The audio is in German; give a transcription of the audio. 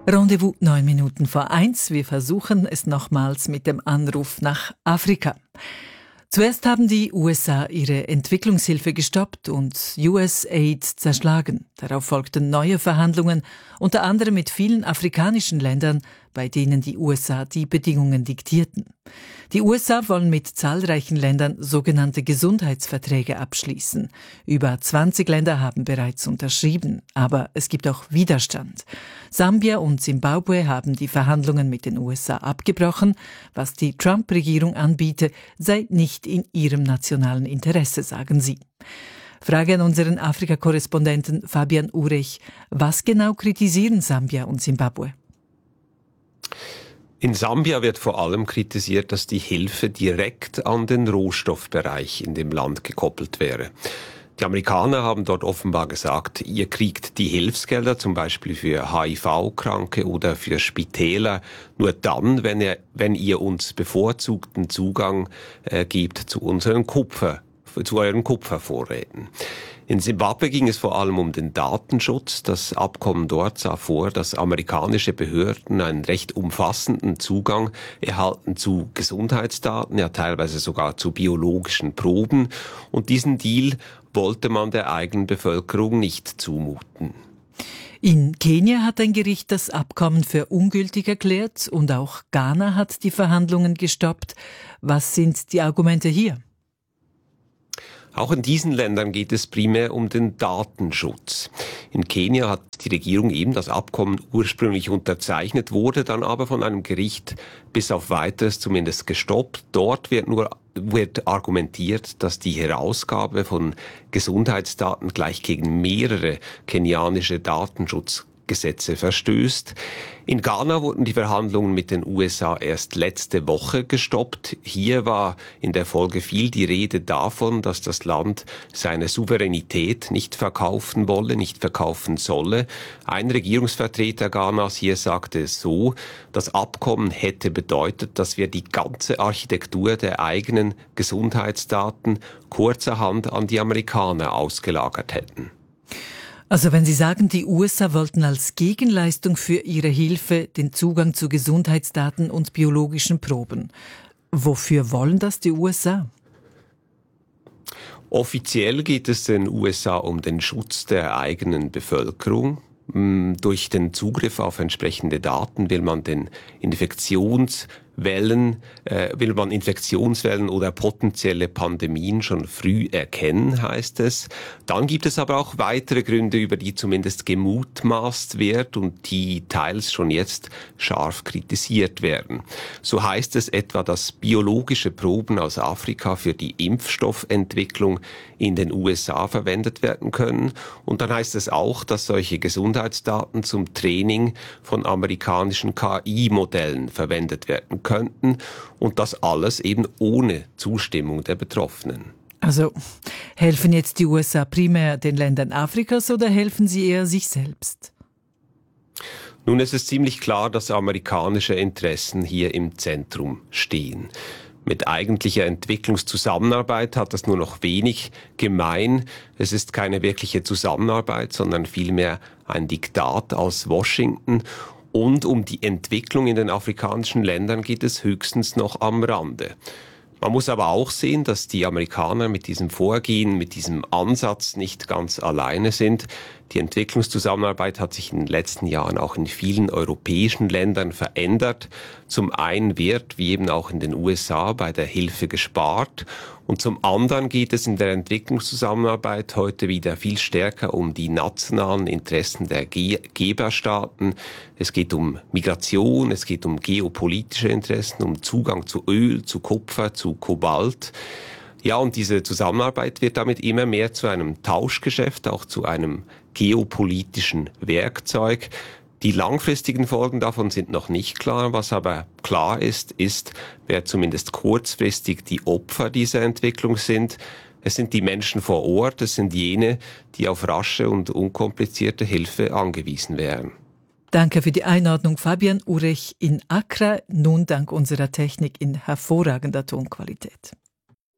Rendezvous 1:09. Wir versuchen es nochmals mit dem Anruf nach Afrika. Zuerst haben die USA ihre Entwicklungshilfe gestoppt und USAID zerschlagen. Darauf folgten neue Verhandlungen, unter anderem mit vielen afrikanischen Ländern, bei denen die USA die Bedingungen diktierten. Die USA wollen mit zahlreichen Ländern sogenannte Gesundheitsverträge abschließen. Über 20 Länder haben bereits unterschrieben, aber es gibt auch Widerstand. Sambia und Zimbabwe haben die Verhandlungen mit den USA abgebrochen. Was die Trump-Regierung anbiete, sei nicht in ihrem nationalen Interesse, sagen sie. Frage an unseren Afrika-Korrespondenten Fabian Urech. Was genau kritisieren Sambia und Zimbabwe? In Sambia wird vor allem kritisiert, dass die Hilfe direkt an den Rohstoffbereich in dem Land gekoppelt wäre. Die Amerikaner haben dort offenbar gesagt, ihr kriegt die Hilfsgelder, zum Beispiel für HIV-Kranke oder für Spitäler, nur dann, wenn ihr uns bevorzugten Zugang gebt zu euren Kupfervorräten. In Simbabwe ging es vor allem um den Datenschutz. Das Abkommen dort sah vor, dass amerikanische Behörden einen recht umfassenden Zugang erhalten zu Gesundheitsdaten, ja teilweise sogar zu biologischen Proben. Und diesen Deal wollte man der eigenen Bevölkerung nicht zumuten. In Kenia hat ein Gericht das Abkommen für ungültig erklärt und auch Ghana hat die Verhandlungen gestoppt. Was sind die Argumente hier? Auch in diesen Ländern geht es primär um den Datenschutz. In Kenia hat die Regierung eben das Abkommen ursprünglich unterzeichnet, wurde dann aber von einem Gericht bis auf Weiteres zumindest gestoppt. Dort wird argumentiert, dass die Herausgabe von Gesundheitsdaten gleich gegen mehrere kenianische Datenschutzgesetze verstößt. In Ghana wurden die Verhandlungen mit den USA erst letzte Woche gestoppt. Hier war in der Folge viel die Rede davon, dass das Land seine Souveränität nicht verkaufen wolle, nicht verkaufen solle. Ein Regierungsvertreter Ghanas hier sagte es so, das Abkommen hätte bedeutet, dass wir die ganze Architektur der eigenen Gesundheitsdaten kurzerhand an die Amerikaner ausgelagert hätten. Also wenn Sie sagen, die USA wollten als Gegenleistung für ihre Hilfe den Zugang zu Gesundheitsdaten und biologischen Proben. Wofür wollen das die USA? Offiziell geht es den USA um den Schutz der eigenen Bevölkerung. Durch den Zugriff auf entsprechende Daten will man Infektionswellen oder potenzielle Pandemien schon früh erkennen, heißt es. Dann gibt es aber auch weitere Gründe, über die zumindest gemutmaßt wird und die teils schon jetzt scharf kritisiert werden. So heißt es etwa, dass biologische Proben aus Afrika für die Impfstoffentwicklung in den USA verwendet werden können. Und dann heißt es auch, dass solche Gesundheitsdaten zum Training von amerikanischen KI-Modellen verwendet werden könnten und das alles eben ohne Zustimmung der Betroffenen. Also helfen jetzt die USA primär den Ländern Afrikas oder helfen sie eher sich selbst? Nun, es ist ziemlich klar, dass amerikanische Interessen hier im Zentrum stehen. Mit eigentlicher Entwicklungszusammenarbeit hat das nur noch wenig gemein. Es ist keine wirkliche Zusammenarbeit, sondern vielmehr ein Diktat aus Washington. Und um die Entwicklung in den afrikanischen Ländern geht es höchstens noch am Rande. Man muss aber auch sehen, dass die Amerikaner mit diesem Vorgehen, mit diesem Ansatz nicht ganz alleine sind. Die Entwicklungszusammenarbeit hat sich in den letzten Jahren auch in vielen europäischen Ländern verändert. Zum einen wird, wie eben auch in den USA, bei der Hilfe gespart. Und zum anderen geht es in der Entwicklungszusammenarbeit heute wieder viel stärker um die nationalen Interessen der Geberstaaten. Es geht um Migration, es geht um geopolitische Interessen, um Zugang zu Öl, zu Kupfer, zu Kobalt. Ja, und diese Zusammenarbeit wird damit immer mehr zu einem Tauschgeschäft, auch zu einem geopolitischen Werkzeug. Die langfristigen Folgen davon sind noch nicht klar. Was aber klar ist, wer zumindest kurzfristig die Opfer dieser Entwicklung sind. Es sind die Menschen vor Ort, es sind jene, die auf rasche und unkomplizierte Hilfe angewiesen wären. Danke für die Einordnung, Fabian Urech in Accra, nun dank unserer Technik in hervorragender Tonqualität.